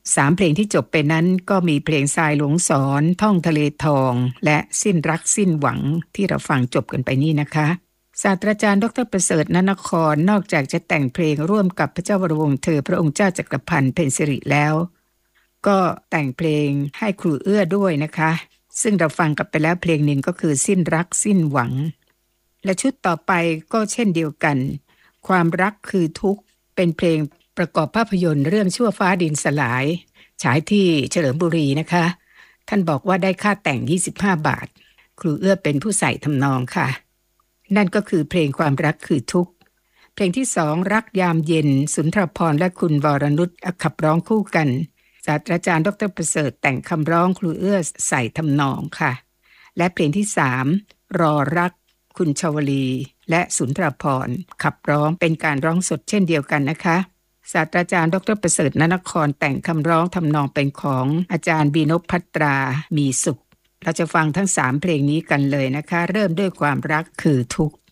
3เพลงที่จบไปนั้นก็มีเพลงทรายหลวงสอนท่องทะเลทองและสิ้นรักสิ้นหวังที่เราฟังจบกันไปนี่นะคะศาสตราจารย์ดร.ประเสริฐ นนครนอกจากจะแต่งเพลงร่วมกับพระเจ้าวรวงศ์เธอพระองค์เจ้าจักรพันธ์เพ็ญสิริแล้วก็แต่งเพลงให้ครูเอื้อด้วยนะคะซึ่งเราฟังกันไปแล้วเพลงหนึ่งก็คือสิ้นรักสิ้นหวังและชุดต่อไปก็เช่นเดียวกันความรักคือทุกข์เป็นเพลงประกอบภาพยนตร์เรื่องชั่วฟ้าดินสลายฉายที่เฉลิมบุรีนะคะท่านบอกว่าได้ค่าแต่ง25 บาทครูเอื้อเป็นผู้ใส่ทำนองค่ะนั่นก็คือเพลงความรักคือทุกข์เพลงที่2รักยามเย็นสุนทรภรณ์และคุณวรนุชขับร้องคู่กันศาสตราจารย์ดร.ประเสริฐแต่งคำร้องครูเอื้อใส่ทำนองค่ะและเพลงที่3รอรักคุณชวลีและสุนทรภรณ์ขับร้องเป็นการร้องสดเช่นเดียวกันนะคะศาสตราจารย์ดร.ประเสริฐ นนครแต่งคำร้องทำนองเป็นของอาจารย์บีนพภัตรามีสุขเราจะฟังทั้ง3เพลงนี้กันเลยนะคะเริ่มด้วยความรักคือทุกข์